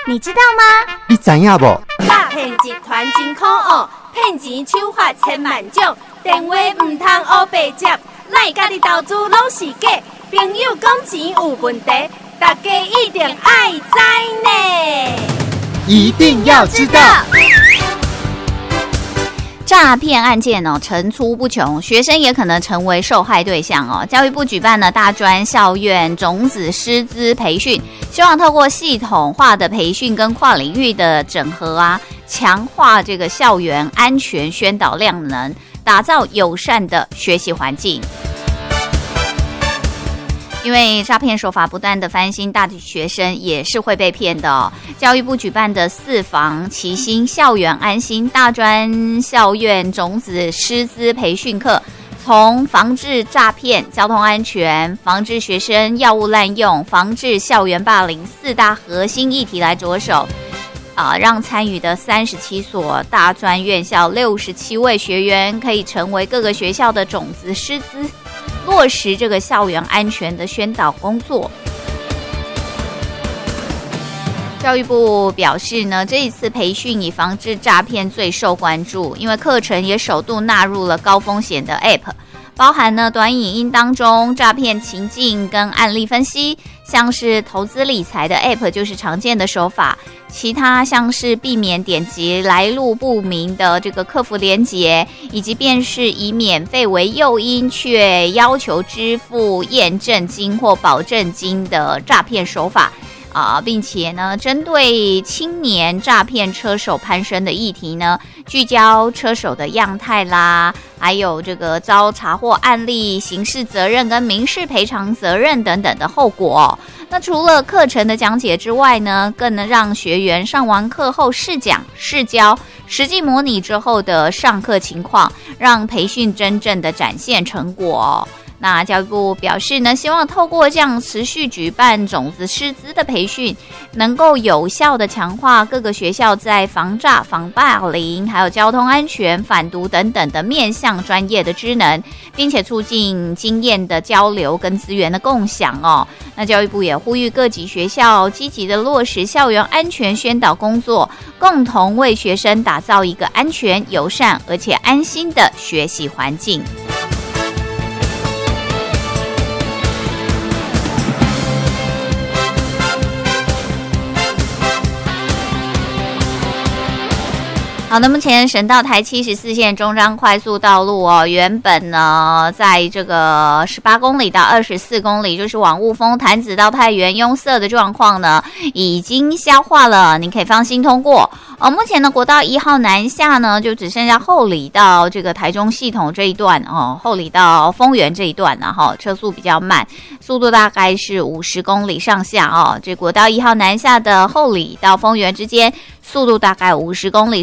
你知道吗？ 你知影无？ 诈骗集团真可恶，骗钱手法千万种，电话唔通黑白接，咱家己投资拢是假，朋友讲钱有问题，大家一定爱知呢。 一定要知道。 诈骗案件层出不穷，学生也可能成为受害对象哦。教育部举办了大专校院种子师资培训，希望透过系统化的培训跟跨领域的整合啊，强化这个校园安全宣导量能，打造友善的学习环境。因为诈骗手法不断的翻新，大学生也是会被骗的哦。教育部举办的4防齐心校园安心大专校院种子师资培训课，从防治诈骗、交通安全、防治学生药物滥用、防治校园霸凌4大核心议题来着手，让参与的37所大专院校67位学员可以成为各个学校的种子师资，落实这个校园安全的宣导工作。教育部表示呢，这一次培训以防治诈骗最受关注，因为课程也首度纳入了高风险的 App， 包含呢短影音当中诈骗情境跟案例分析，像是投资理财的 App 就是常见的手法，其他像是避免点击来路不明的这个客服连结，以及便是以免费为诱因却要求支付验证金或保证金的诈骗手法。并且呢，针对青年诈骗车手攀升的议题呢，聚焦车手的样态啦，还有这个遭查获案例、刑事责任跟民事赔偿责任等等的后果。那除了课程的讲解之外呢，更能让学员上完课后试讲、试教、实际模拟之后的上课情况，让培训真正的展现成果。那教育部表示呢，希望透过这样持续举办种子师资的培训，能够有效的强化各个学校在防诈、防霸凌，还有交通安全、反毒等等的面向专业的职能，并且促进经验的交流跟资源的共享哦。那教育部也呼吁各级学校积极的落实校园安全宣导工作，共同为学生打造一个安全、友善而且安心的学习环境。好，那么前省道台74线中彰快速道路哦，原本呢在这个18公里到24公里，就是往雾峰、潭子到太原拥塞的状况呢，已经消化了，你可以放心通过。目前呢，国道1号南下呢，就只剩下后里到这个台中系统这一段哦，后里到丰原这一段呢，车速比较慢，速度大概是50公里上下哦。这国道1号南下的后里到丰原之间，速度大概50公里